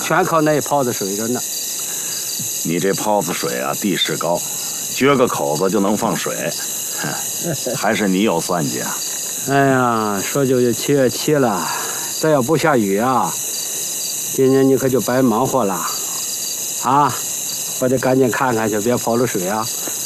全靠那泡子水着呢。 你这泡子水啊，地势高，撅个口子就能放水，还是你有算计啊？ 哎呀，说就7月7了，再要不下雨啊，今年你可就白忙活了，啊！我得赶紧看看去，别泡了水啊。